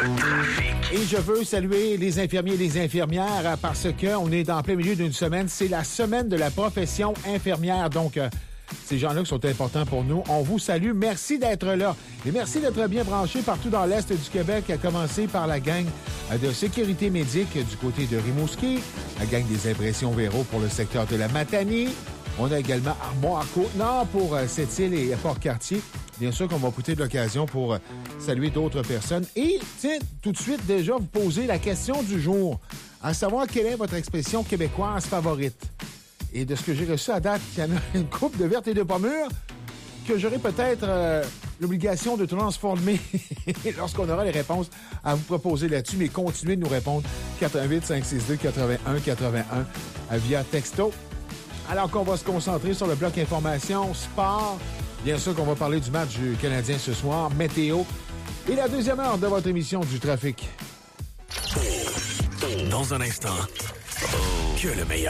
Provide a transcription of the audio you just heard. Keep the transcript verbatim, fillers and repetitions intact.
Le trafic. Et je veux saluer les infirmiers et les infirmières parce qu'on est en plein milieu d'une semaine. C'est la semaine de la profession infirmière. Donc, euh, ces gens-là qui sont importants pour nous, on vous salue. Merci d'être là. Et merci d'être bien branchés partout dans l'Est du Québec, à commencer par la gang de sécurité médique du côté de Rimouski, la gang des impressions Véro pour le secteur de la Matanie. On a également Armoire-Côte-Nord pour euh, Sept-Îles et Port-Cartier. Bien sûr qu'on va profiter de l'occasion pour euh, saluer d'autres personnes. Et, tiens, tout de suite, déjà, vous posez la question du jour, à savoir quelle est votre expression québécoise favorite. Et de ce que j'ai reçu à date, il y en a une couple de vertes et de pommures que j'aurai peut-être euh, l'obligation de transformer lorsqu'on aura les réponses à vous proposer là-dessus. Mais continuez de nous répondre quatre un huit, cinq six deux, huit un huit un via texto. Alors qu'on va se concentrer sur le bloc information, sport. Bien sûr qu'on va parler du match du Canadien ce soir, météo. Et la deuxième heure de votre émission du trafic. Dans un instant, que le meilleur.